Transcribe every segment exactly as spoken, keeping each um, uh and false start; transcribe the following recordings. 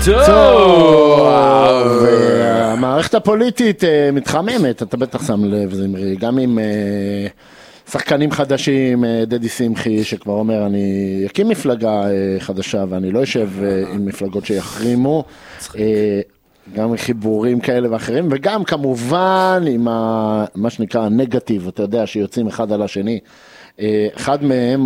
טוב! המערכת הפוליטית מתחממת, אתה בטח שם לב, זמרי, גם עם שחקנים חדשים, דדי שמחי, שכבר אומר, אני אקים מפלגה חדשה ואני לא אשב עם מפלגות שיחרימו, גם חיבורים כאלה ואחרים, וגם כמובן עם מה שנקרא הנגטיב, אתה יודע, שיוצאים אחד על השני. אחד מהם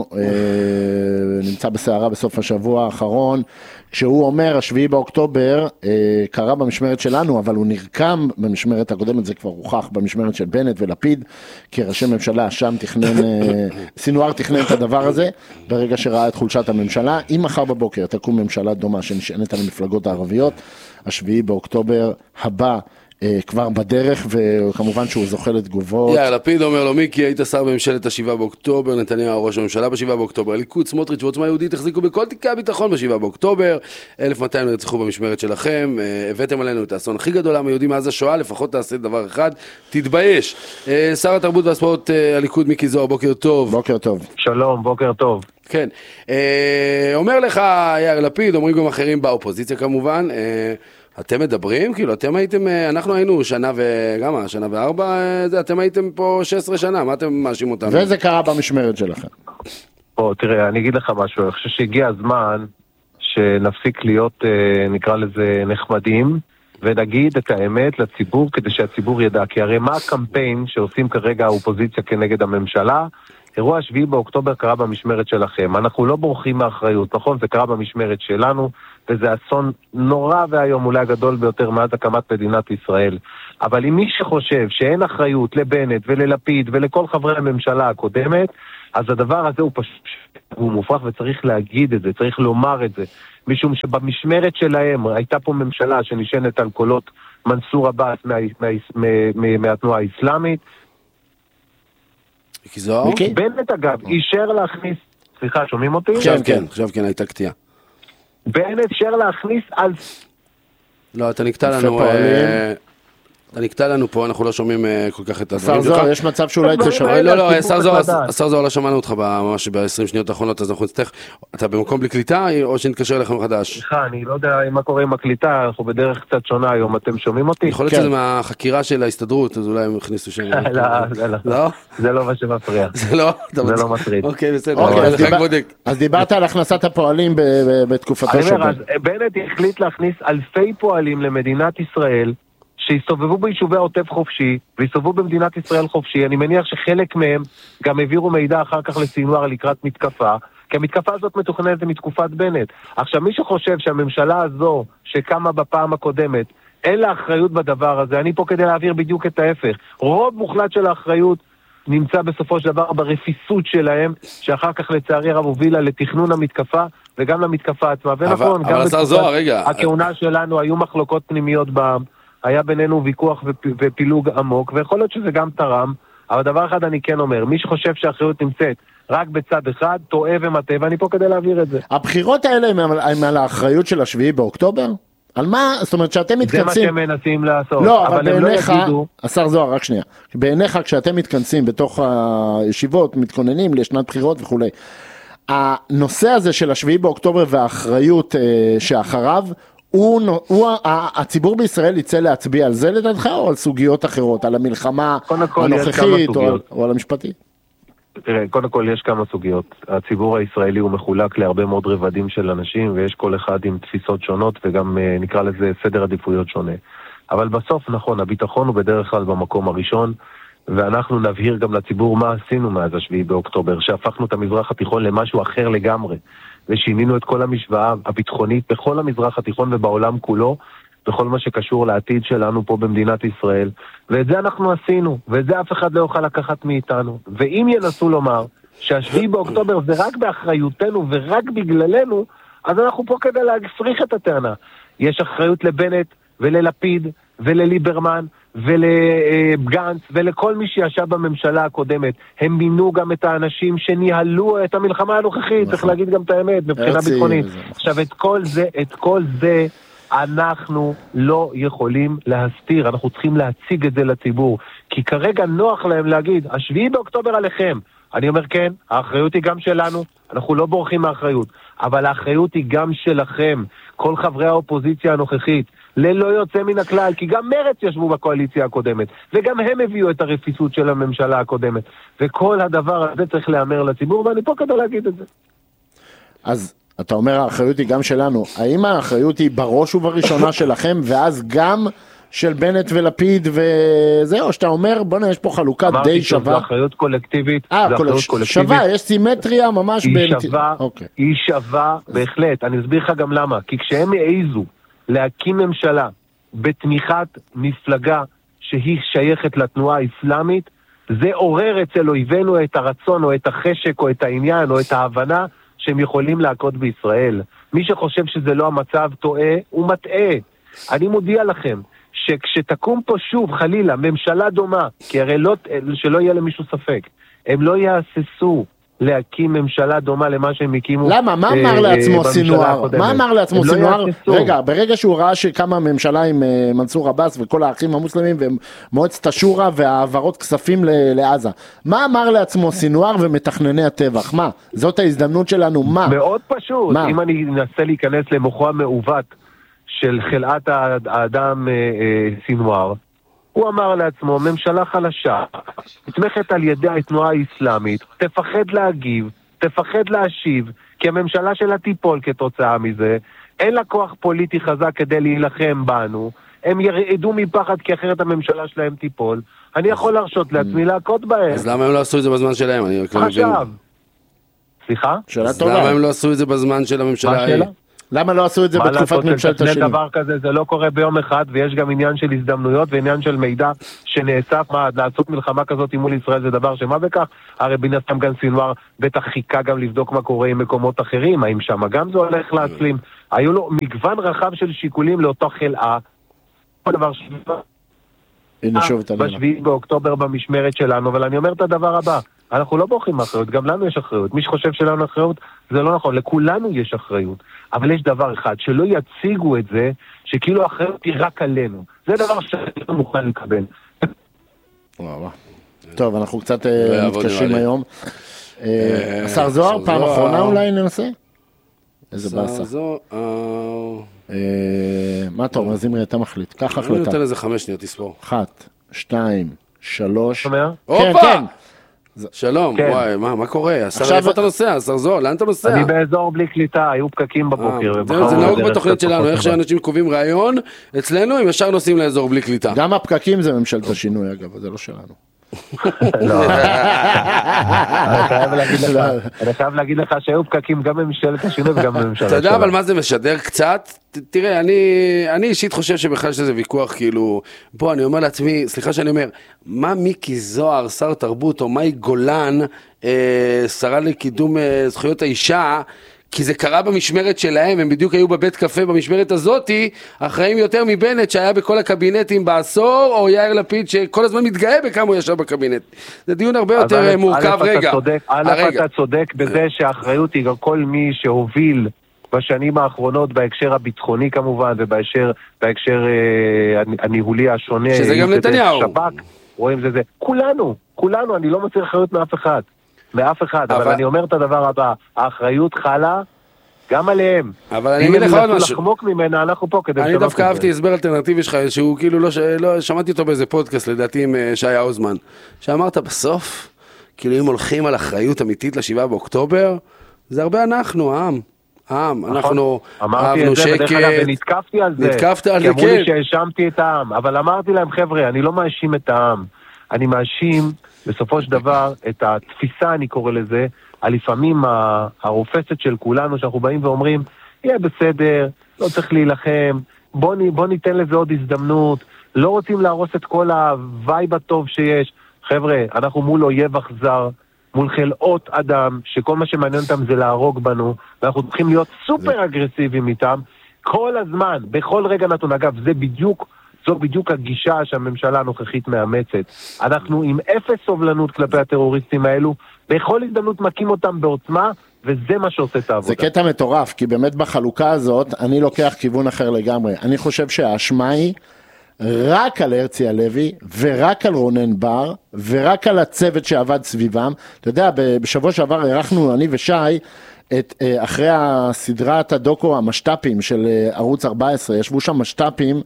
נמצא בסערה בסוף השבוע האחרון, כשהוא אומר, השביעי באוקטובר קרה במשמרת שלנו, אבל הוא נרקם במשמרת הקודמת, זה כבר הוכח במשמרת של בנט ולפיד, כי ראשי ממשלה שם תכנן, סינואר תכנן את הדבר הזה, ברגע שראה את חולשת הממשלה. אם מחר בבוקר תקום ממשלה דומה שנשענת על המפלגות הערביות, השביעי באוקטובר הבא כבר בדרך, וכמובן שהוא זוכה לתגובות. יאיר לפיד אומר לו, מיקי, היית שר בממשלת השבעה באוקטובר, נתניהו ראש הממשלה בשבעה באוקטובר, הליכוד, סמוטריץ' ועוצמה יהודית החזיקו בכל תיקי הביטחון בשבעה באוקטובר, אלף מאתיים נרצחו במשמרת שלכם, הבאתם עלינו את האסון הכי גדול לעם היהודי מאז השואה, לפחות תעשה דבר אחד, תתבייש. שר התרבות והספורט הליכוד מיקי זוהר, בוקר טוב. בוקר טוב. שלום, בוקר טוב. כן. אומר לך יאיר לפיד, אומרים גם אחרים באופוזיציה כמובן, אתם מדברים? כאילו, אתם הייתם, אנחנו היינו שנה וגם, שנה וארבע, אתם הייתם פה שש עשרה שנה, מה אתם מאשים אותנו? וזה קרה במשמרת שלכם. בוא, תראה, אני אגיד לך משהו, אני חושב שהגיע הזמן שנפסיק להיות, נקרא לזה, נחמדים, ונגיד את האמת לציבור, כדי שהציבור ידע, כי הרי מה הקמפיין שעושים כרגע האופוזיציה כנגד הממשלה? אירוע השביעי באוקטובר קרה במשמרת שלכם, אנחנו לא בורחים מאחריות, נכון? זה קרה במשמרת שלנו, וזה אסון נורא והיום, אולי הגדול ביותר מאז הקמת מדינת ישראל. אבל אם מי שחושב שאין אחריות לבנט וללפיד ולכל חברי הממשלה הקודמת, אז הדבר הזה הוא פשוט, הוא מופרך ותריך להגיד את זה, צריך לומר את זה. משום שבמשמרת שלהם הייתה פה ממשלה שנשענת על קולות מנסור עבאס מה, מה, מה, מה, מהתנועה האסלאמית. בנט אגב, אישר להכניס, סליחה, שומעים אותי? עכשיו כן, עכשיו כן, הייתה קטיעה. בנט אישר להכניס על... לא, אתה נקטע לנו... אתה נקטע לנו פה, אנחנו לא שומעים כל כך את הדברים שלך. שר זוהר, יש מצב שאולי תשמע. לא, לא, שר זוהר לא שמענו אותך ממש ב-עשרים שניות האחרונות, אז אנחנו נצטרך... אתה במקום בלי קליטה, או שנתקשר אליך מחדש? סליחה, אני לא יודע מה קורה עם הקליטה, אנחנו בדרך קצת שונה היום, אתם שומעים אותי? יכול להיות שזה מהחקירה של ההסתדרות, אז אולי הם הכניסו שם... לא, זה לא מה שמפריע. זה לא? זה לא מטריד. אוקיי, בסדר. אז דיברת על הכנסת הפועלים בתקופתו של בנט. בנט החליט להכניס אלפי פועלים למדינת ישראל, שיסתובבו ביישובי העוטף חופשי, ויסתובבו במדינת ישראל חופשי. אני מניח שחלק מהם גם העבירו מידע אחר כך לסינואר לקראת מתקפה, כי המתקפה הזאת מתוכננת מתקופת בנט. עכשיו, מי שחושב שהממשלה הזו, שקמה בפעם הקודמת, אין לה אחריות בדבר הזה, אני פה כדי להעביר בדיוק את ההפך. רוב מוחלט של האחריות נמצא בסופו של דבר ברפיסות שלהם, שאחר כך לצערי הרב הובילה לתכנון המתקפה, וגם למתקפה עצמה. ונכון, גם בתקופת הכהונה שלנו היו מחלוקות פנימיות בעם, היה בינינו ויכוח ופילוג עמוק, ויכול להיות שזה גם תרם, אבל דבר אחד אני כן אומר, מי שחושב שהאחריות נמצאת רק בצד אחד, טועה ומטעה, ואני פה כדי להעביר את זה. הבחירות האלה הם על האחריות של השביעי באוקטובר? על מה? זאת אומרת שאתם מתכנסים... זה מה שהם מנסים לעשות. לא, אבל בעיניך, השר זוהר, רק שנייה, בעיניך כשאתם מתכנסים בתוך הישיבות, מתכוננים לשנת בחירות וכו', הנושא הזה של השביעי באוקטובר והאחריות שאחריו, הוא, הוא, הציבור בישראל יצא להצביע על זה לדעתך או על סוגיות אחרות, על המלחמה הנוכחית או על, או על המשפטית? תראה, קודם כל יש כמה סוגיות. הציבור הישראלי הוא מחולק להרבה מאוד רבדים של אנשים, ויש כל אחד עם תפיסות שונות, וגם נקרא לזה סדר עדיפויות שונה. אבל בסוף, נכון, הביטחון הוא בדרך כלל במקום הראשון, ואנחנו נבהיר גם לציבור מה עשינו מאז השביעי באוקטובר, שהפכנו את המזרח התיכון למשהו אחר לגמרי. ושינינו את כל המשוואה הביטחונית בכל המזרח התיכון ובעולם כולו, בכל מה שקשור לעתיד שלנו פה במדינת ישראל. ואת זה אנחנו עשינו, ואת זה אף אחד לא יוכל לקחת מאיתנו. ואם ינסו לומר שהשביעי באוקטובר זה רק באחריותנו ורק בגללנו, אז אנחנו פה כדי להפריך את הטענה. יש אחריות לבנט וללפיד ולליברמן ולגנץ ולכל מי שישב בממשלה הקודמת. הם מינו גם את האנשים שניהלו את המלחמה הנוכחית, צריך להגיד גם את האמת, מבחינה ביטחונית. עכשיו את כל זה, את כל זה אנחנו לא יכולים להסתיר, אנחנו צריכים להציג את זה לציבור, כי כרגע נוח להם להגיד, השביעי באוקטובר עליכם, אני אומר כן, האחריות היא גם שלנו, אנחנו לא בורחים מהאחריות, אבל האחריות היא גם שלכם, כל חברי האופוזיציה הנוכחית, ללא יוצא מן הכלל, כי גם מרץ ישבו בקואליציה הקודמת, וגם הם הביאו את הרפיסות של הממשלה הקודמת, וכל הדבר הזה צריך לאמר לציבור, ואני פה כדי להגיד את זה. אז אתה אומר האחריות היא גם שלנו, האם האחריות היא בראש ובראשונה שלכם, ואז גם של בנט ולפיד וזהו, שאתה אומר, בוא יש פה חלוקה די שווה. אמרתי, זו אחריות קולקטיבית, אה, שווה, יש סימטריה ממש. היא שווה, היא שווה בהחלט, אני אסביר לך גם למה, כי כשהם העיזו להקים ממשלה בתמיכת מפלגה שהיא שייכת לתנועה האסלאמית, זה עורר אצל אויבינו את הרצון או את החשק או את העניין או את ההבנה שהם יכולים להכות בישראל. מי שחושב שזה לא המצב טועה, הוא מטעה. אני מודיע לכם שכשתקום פה שוב חלילה ממשלה דומה, כי הרי לא, שלא יהיה למישהו ספק, הם לא יעשסו להקים ממשלה דומה למה שהם הקימו. למה? מה אמר לעצמו סינואר? מה אמר לעצמו סינואר? רגע, ברגע שהוא ראה שקמה ממשלה עם מנסור עבאס וכל האחים המוסלמים ומועצת השורא והעברות כספים לעזה, מה אמר לעצמו סינואר ומתכנני הטבח? מה? זאת ההזדמנות שלנו, מה? מאוד פשוט. אם אני אנסה להיכנס למוחו המעוות של חלאת האדם סינואר, הוא אמר לעצמו, ממשלה חלשה, נתמכת על ידי התנועה האסלאמית, תפחד להגיב, תפחד להשיב, כי הממשלה שלה תיפול כתוצאה מזה, אין לה כוח פוליטי חזק כדי להילחם בנו, הם ירעדו מפחד כי אחרת הממשלה שלהם תיפול, אני יכול להרשות לעצמי להכות בהם. אז למה הם לא עשו את זה בזמן שלהם? עכשיו. סליחה? שאלה טובה. למה הם לא עשו את זה בזמן של הממשלה? מה השאלה? למה לא עשו את זה בתקופת ממשלת השני? דבר כזה, זה לא קורה ביום אחד, ויש גם עניין של הזדמנויות ועניין של מידע שנאסף. מה, לעשות מלחמה כזאת מול ישראל זה דבר שמה בכך? הרי בין הסתם גם סינואר בטח חיכה גם לבדוק מה קורה עם מקומות אחרים, האם שם גם זה הולך להצלים. היו לו מגוון רחב של שיקולים לאותו חלאה. כל דבר בשביעי באוקטובר במשמרת שלנו, אבל אני אומר את הדבר הבא, אנחנו לא בורחים מאחריות, גם לנו יש אחריות. מי שחושב שלנו אחריות, זה לא נכון, לכולנו יש אחריות. אבל יש דבר אחד, שלא יציגו את זה, שכאילו האחריות היא רק עלינו. זה דבר שאני לא מוכן לקבל. טוב, אנחנו קצת מתקשים היום. השר זוהר, פעם אחרונה אולי ננסה? איזה באסה. מה אתה אומר, זמרי, אתה מחליט, קח החלטה. אני נותן לזה חמש שניות, תספור. אחת, שתיים, שלוש. שומע? כן, כן. שלום, וואי, מה קורה? השר, איפה אתה נוסע? השר זוהר, לאן אתה נוסע? אני באזור בלי קליטה, היו פקקים בבוקר. זה נהוג בתוכנית שלנו, איך שאנשים קובעים רעיון, אצלנו הם ישר נוסעים לאזור בלי קליטה. גם הפקקים זה ממשלת השינוי, אגב, זה לא שלנו. לא. אני חייב להגיד לך שהיו פקקים גם בממשלת השינוי וגם בממשלה. אתה יודע אבל מה זה משדר קצת? תראה, אני אישית חושב שבכלל שזה ויכוח כאילו, בוא אני אומר לעצמי, סליחה שאני אומר, מה מיקי זוהר, שר תרבות, או מאי גולן, שרה לקידום זכויות האישה, כי זה קרה במשמרת שלהם, הם בדיוק היו בבית קפה במשמרת הזאתי, אחראים יותר מבנט שהיה בכל הקבינטים בעשור, או יאיר לפיד שכל הזמן מתגאה בכמה הוא ישב בקבינט. זה דיון הרבה יותר מורכב. רגע. א' אתה צודק בזה שהאחריות היא גם כל מי שהוביל בשנים האחרונות בהקשר הביטחוני כמובן, ובהקשר בהקשר, אה, הניהולי השונה. שזה גם נתניהו. שב"כ, רואים זה זה. כולנו, כולנו, אני לא מצליח אחריות מאף אחד. מאף אחד, אבל, אבל אני אומר את הדבר הבא, האחריות חלה גם עליהם. אבל אני אגיד לך עוד משהו. לחמוק ממנה, אנחנו פה כדי... אני דווקא אהבתי הסבר אלטרנטיבי שלך, שהוא כאילו לא, לא, שמעתי אותו באיזה פודקאסט, לדעתי עם שי האוזמן, שאמרת בסוף, כאילו אם הולכים על אחריות אמיתית לשבעה באוקטובר, זה הרבה אנחנו, העם. העם, אנחנו אהבנו שקט. ונתקפתי על זה. נתקפת על זה, כן. כי אמרו לי שהאשמתי את העם, אבל אמרתי להם, חבר'ה, אני לא מאשים את העם. אני מאשים בסופו של דבר את התפיסה, אני קורא לזה, הלפעמים הרופסת של כולנו, שאנחנו באים ואומרים, יהיה בסדר, לא צריך להילחם, בוא, בוא ניתן לזה עוד הזדמנות, לא רוצים להרוס את כל הווייב הטוב שיש. חבר'ה, אנחנו מול אויב אכזר, מול חלאות אדם, שכל מה שמעניין אותם זה להרוג בנו, ואנחנו צריכים להיות סופר אגרסיביים איתם, כל הזמן, בכל רגע נתון. אגב, זה בדיוק, זו בדיוק הגישה שהממשלה הנוכחית מאמצת. אנחנו עם אפס סובלנות כלפי הטרוריסטים האלו, בכל הזדמנות מקים אותם בעוצמה, וזה מה שעושה את העבודה. זה קטע מטורף, כי באמת בחלוקה הזאת, אני לוקח כיוון אחר לגמרי. אני חושב שהאשמה היא רק על הרצי הלוי, ורק על רונן בר, ורק על הצוות שעבד סביבם. אתה יודע, בשבוע שעבר ערכנו, אני ושי, את, אחרי הסדרת הדוקו המשטפים של ערוץ ארבע עשרה, ישבו שם משטפים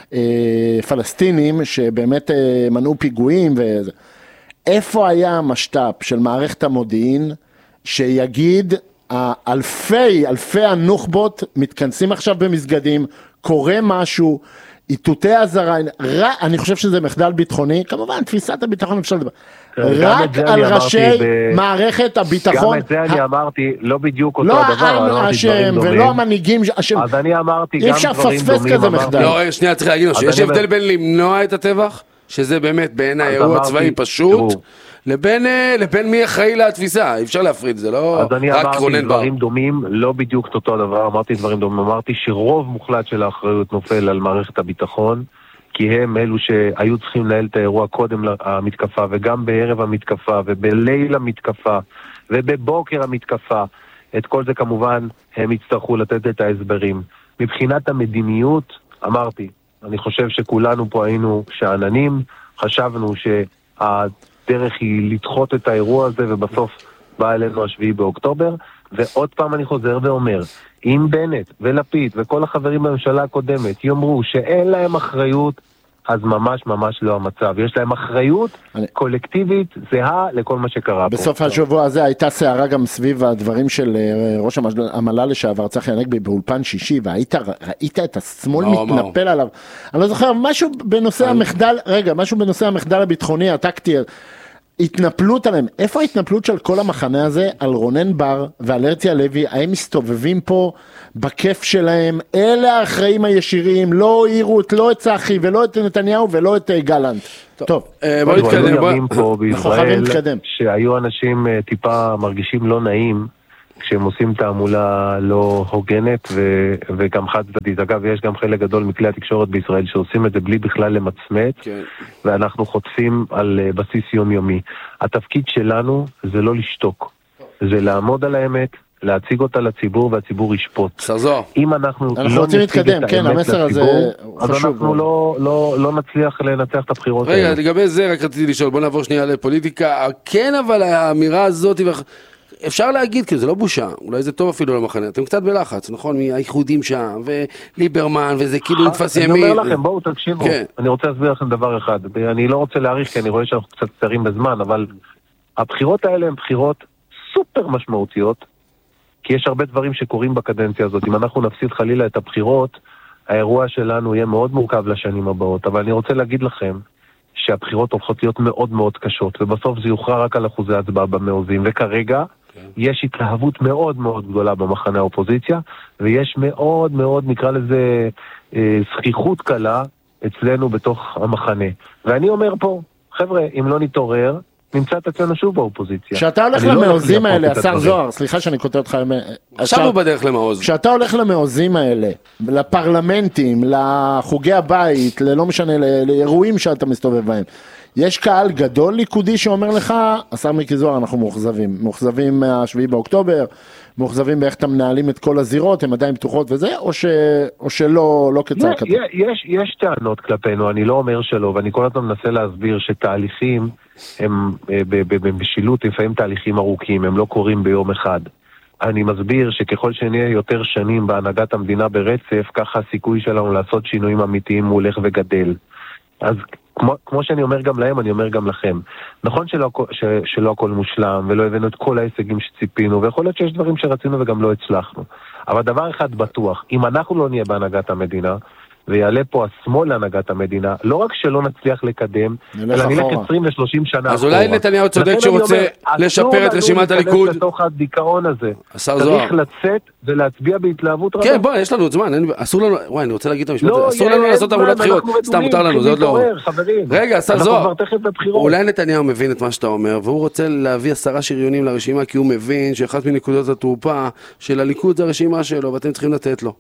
פלסטינים שבאמת מנעו פיגועים וזה. איפה היה המשטפ של מערכת המודיעין שיגיד אלפי, אלפי הנוח'בות מתכנסים עכשיו במסגדים, קורה משהו, איתותי הזרה, אני חושב שזה מחדל ביטחוני, כמובן תפיסת הביטחון אפשר לדבר, רק על ראשי מערכת הביטחון. גם את זה אני אמרתי, לא בדיוק אותו הדבר, לא העם אשם ולא המנהיגים אשם. אז אני אמרתי גם דברים דומים. אי אפשר פספס כזה מחדל. לא, שנייה, צריך להגיד משהו, יש הבדל בין למנוע את הטבח, שזה באמת בין האירוע הצבאי פשוט, לבין, לבין מי אחראי לתפיסה, אי אפשר להפריד, זה לא רק רונן בר. אז אני אמרתי דברים דומים, לא בדיוק אותו הדבר, אמרתי דברים דומים, אמרתי שרוב מוחלט של האחריות נופל על מערכת הביטחון, כי הם אלו שהיו צריכים לנהל את האירוע קודם המתקפה, וגם בערב המתקפה, ובליל המתקפה, ובבוקר המתקפה, את כל זה כמובן הם יצטרכו לתת את ההסברים. מבחינת המדיניות, אמרתי, אני חושב שכולנו פה היינו שעננים, חשבנו שהדרך היא לדחות את האירוע הזה, ובסוף בא אלינו השביעי באוקטובר, ועוד פעם אני חוזר ואומר, אם בנט ולפיד וכל החברים בממשלה הקודמת יאמרו שאין להם אחריות, אז ממש ממש לא המצב. יש להם אחריות אני... קולקטיבית זהה לכל מה שקרה בסוף פה. בסוף השבוע הזה הייתה סערה גם סביב הדברים של ראש המל"ל לשעבר צחי הנגבי באולפן שישי, והיית ראית את השמאל לא, מתנפל מה? עליו. אני לא זוכר, משהו בנושא אני... המחדל, רגע, משהו בנושא המחדל הביטחוני, הטקטי, התנפלות עליהם. איפה ההתנפלות של כל המחנה הזה על רונן בר ועל הרצי הלוי? הם מסתובבים פה בכיף שלהם, אלה האחראים הישירים, לא העירו לא את צחי ולא את נתניהו ולא את גלנט. טוב, בוא נתקדם. היו ימים פה בישראל שהיו אנשים טיפה מרגישים לא נעים כשהם עושים תעמולה לא הוגנת ו- וגם חד צדדית. אגב, יש גם חלק גדול מכלי התקשורת בישראל שעושים את זה בלי בכלל למצמץ, כן. ואנחנו חוטפים על בסיס יומיומי. התפקיד שלנו זה לא לשתוק, זה לעמוד על האמת, להציג אותה לציבור והציבור ישפוט. סרזור. אם אנחנו, אנחנו לא רוצים להתקדם, כן, המסר הזה אז חשוב. אנחנו לא, לא, לא נצליח לנצח את הבחירות. רגע, לגבי זה רק רציתי לשאול, בוא נעבור שנייה לפוליטיקה. כן, אבל האמירה הזאת אפשר להגיד, כי זה לא בושה, אולי זה טוב אפילו למחנה, אתם קצת בלחץ, נכון? מהייחודים שם, וליברמן, וזה כאילו נתפס ימין. אני אומר לכם, בואו תקשיבו, אני רוצה להסביר לכם דבר אחד, אני לא רוצה להאריך, כי אני רואה שאנחנו קצת קצרים בזמן, אבל הבחירות האלה הן בחירות סופר משמעותיות, כי יש הרבה דברים שקורים בקדנציה הזאת. אם אנחנו נפסיד חלילה את הבחירות, האירוע שלנו יהיה מאוד מורכב לשנים הבאות, אבל אני רוצה להגיד לכם, שהבחירות הולכות להיות מאוד מאוד קשות, ובסוף זה יוכרע רק על אחוזי הצבעה במאוזים, וכרגע יש התלהבות מאוד מאוד גדולה במחנה האופוזיציה, ויש מאוד מאוד, נקרא לזה, זכיחות קלה אצלנו בתוך המחנה. ואני אומר פה, חבר'ה, אם לא נתעורר, נמצא את עצמנו שוב באופוזיציה. כשאתה הולך למאוזים האלה, השר זוהר, סליחה שאני כותב אותך, עכשיו הוא בדרך למאוז. כשאתה הולך למאוזים האלה, לפרלמנטים, לחוגי הבית, לא משנה, לאירועים שאתה מסתובב בהם, יש קהל גדול ליכודי שאומר לך, השר מיקי זוהר, אנחנו מוחזבים, מוחזבים מהשביעי באוקטובר, מוחזבים באיך אתם מנהלים את כל הזירות, הם עדיין פתוחות וזה, או, ש... או שלא לא קצר כתוב? יש, יש טענות כלפינו, אני לא אומר שלא, ואני כל הזמן מנסה להסביר שתהליכים הם במשילות, לפעמים תהליכים ארוכים, הם לא קורים ביום אחד. אני מסביר שככל שנהיה יותר שנים בהנהגת המדינה ברצף, ככה הסיכוי שלנו לעשות שינויים אמיתיים הוא הולך וגדל. אז כמו, כמו שאני אומר גם להם, אני אומר גם לכם. נכון שלא, ש, שלא הכל מושלם, ולא הבאנו את כל ההישגים שציפינו, ויכול להיות שיש דברים שרצינו וגם לא הצלחנו. אבל דבר אחד בטוח, אם אנחנו לא נהיה בהנהגת המדינה, ויעלה פה השמאל להנהגת המדינה, לא רק שלא נצליח לקדם, אלא נלך עשרים ושלושים שנה. אז אולי נתניהו צודק שרוצה לשפר את רשימת הליכוד. לתוך הדיכאון הזה. השר זוהר. צריך לצאת ולהצביע בהתלהבות רבה. כן, בוא, יש לנו זמן, אסור לנו, וואי, אני רוצה להגיד את המשפט הזה, אסור לנו לעשות תעמולת בחירות, סתם מותר לנו, זה עוד לא. רגע, השר זוהר, אולי נתניהו מבין את מה שאתה אומר, והוא רוצה להביא עשרה שריונים לרשימה, כי הוא מבין שאחת מנקודות התורפה של הליכוד זה הרשימה שלו, ואתם צריכים לתת לו.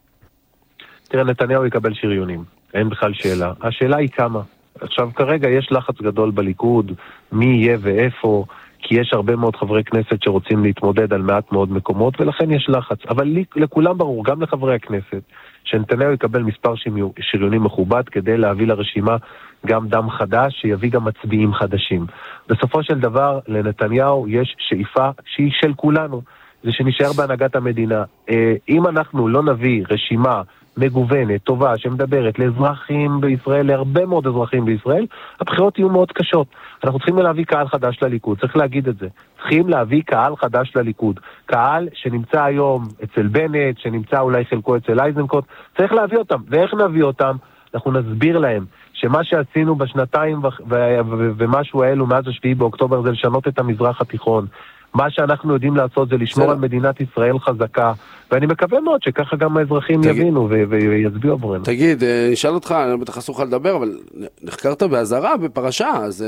תראה, נתניהו יקבל שריונים, אין בכלל שאלה. השאלה היא כמה. עכשיו, כרגע יש לחץ גדול בליכוד, מי יהיה ואיפה, כי יש הרבה מאוד חברי כנסת שרוצים להתמודד על מעט מאוד מקומות, ולכן יש לחץ. אבל לכולם ברור, גם לחברי הכנסת, שנתניהו יקבל מספר שריונים מכובד כדי להביא לרשימה גם דם חדש, שיביא גם מצביעים חדשים. בסופו של דבר, לנתניהו יש שאיפה שהיא של כולנו, זה שנשאר בהנהגת המדינה. אם אנחנו לא נביא רשימה מגוונת, טובה, שמדברת לאזרחים בישראל, להרבה מאוד אזרחים בישראל, הבחירות יהיו מאוד קשות. אנחנו צריכים להביא קהל חדש לליכוד, צריך להגיד את זה. צריכים להביא קהל חדש לליכוד. קהל שנמצא היום אצל בנט, שנמצא אולי חלקו אצל אייזנקוט, צריך להביא אותם. ואיך נביא אותם? אנחנו נסביר להם שמה שעשינו בשנתיים ומשהו האלו מאז השביעי באוקטובר זה לשנות את המזרח התיכון. מה שאנחנו יודעים לעשות זה לשמור על מדינת ישראל חזקה, ואני מקווה מאוד שככה גם האזרחים יבינו ויצביעו עבורנו. תגיד, נשאל אותך, אני בטח אסור לך לדבר, אבל נחקרת בהזרה בפרשה, אז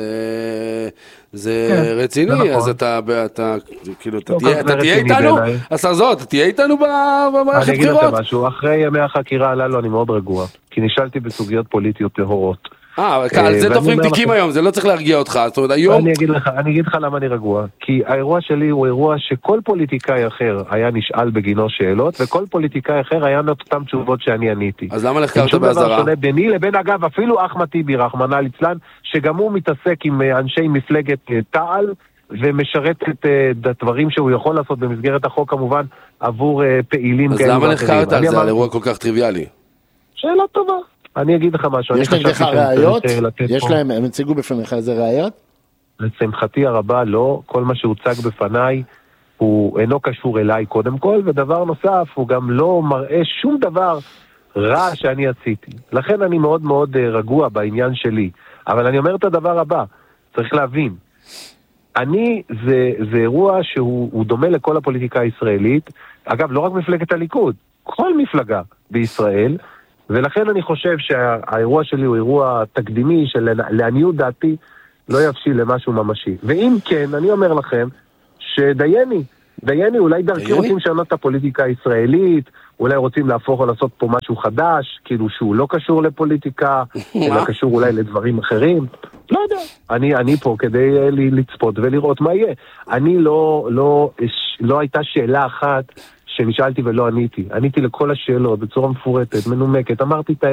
זה רציני, אז אתה כאילו, אתה תהיה איתנו, השר זאת, אתה תהיה איתנו במערכת בחירות? אני אגיד לכם משהו, אחרי ימי החקירה הללו אני מאוד רגוע, כי נשאלתי בסוגיות פוליטיות טהורות. אה, על זה תופרים תיקים היום, זה לא צריך להרגיע אותך, זאת אומרת, היום... אני אגיד לך, אני אגיד לך למה אני רגוע, כי האירוע שלי הוא אירוע שכל פוליטיקאי אחר היה נשאל בגינו שאלות, וכל פוליטיקאי אחר היה נותן תשובות שאני עניתי. אז למה נחקרת בהזרה? ביני לבין, אגב, אפילו אחמד טיבי, רחמנא ליצלן, שגם הוא מתעסק עם אנשי מפלגת תע"ל, ומשרת את הדברים שהוא יכול לעשות במסגרת החוק, כמובן, עבור פעילים כאלה. אז למה נחקרת על זה, על אירוע כל כך טריוויאלי? שאלה טובה. אני אגיד לך משהו. יש נגדך ראיות? יש להם, הם הציגו בפניך איזה ראיות? לשמחתי הרבה לא, כל מה שהוצג בפניי הוא אינו קשור אליי קודם כל, ודבר נוסף, הוא גם לא מראה שום דבר רע שאני עשיתי. לכן אני מאוד מאוד רגוע בעניין שלי. אבל אני אומר את הדבר הבא, צריך להבין. אני, זה, זה אירוע שהוא דומה לכל הפוליטיקה הישראלית, אגב, לא רק מפלגת הליכוד, כל מפלגה בישראל, ולכן אני חושב שהאירוע שלי הוא אירוע תקדימי שלעניות דעתי לא יבשיל למשהו ממשי. ואם כן, אני אומר לכם שדייני, דייני אולי דרכי רוצים לשנות את הפוליטיקה הישראלית, אולי רוצים להפוך או לעשות פה משהו חדש, כאילו שהוא לא קשור לפוליטיקה, אלא קשור אולי לדברים אחרים. לא יודע. אני, אני פה כדי לצפות ולראות מה יהיה. אני לא, לא, לא הייתה שאלה אחת שנשאלתי ולא עניתי. עניתי לכל השאלות בצורה מפורטת, מנומקת, אמרתי את